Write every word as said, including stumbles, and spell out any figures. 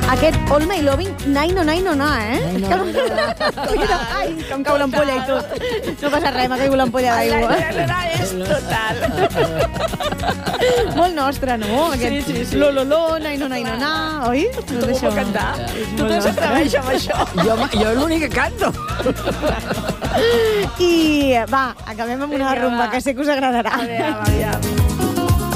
Aquest All My Loving, nai no, nai no, na, eh? No, no, no. Ai, que em cau l'ampolla i tot. No passa res, m'ha caigut l'ampolla d'aigua. La, la, és total. Molt nostre, no? Aquest Sí, sí, sí. lo, lo, lo, nai no, nai no, na, oi? Tothom ho pot cantar. Tothom s'atreveix amb això. Jo, jo l'únic que canto. I va, acabem amb una Vinga, rumba va. que sé que us agradarà. Aviam, aviam.